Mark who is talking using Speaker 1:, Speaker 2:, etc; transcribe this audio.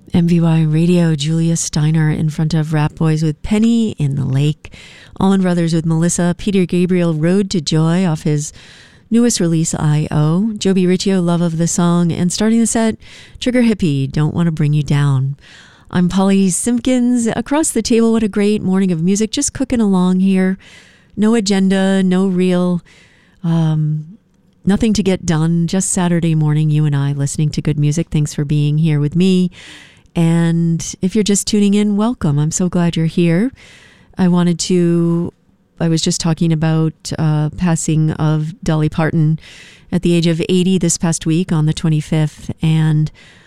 Speaker 1: MVY Radio, Julia Steiner in front of Rap Boys with Penny in the Lake. Allman Brothers with Melissa. Peter Gabriel, Road to Joy off his newest release, I.O. Joby Riccio, Love of the Song. And starting the set, Trigger Hippie, Don't Want to Bring You Down. I'm Polly Simpkins. Across the table, what a great morning of music. Just cooking along here. No agenda, no real... nothing to get done. Just Saturday morning, you and I listening to good music. Thanks for being here with me. And if you're just tuning in, welcome. I'm so glad you're here. I was just talking about passing of Dolly Parton at the age of 80 this past week on the 25th. And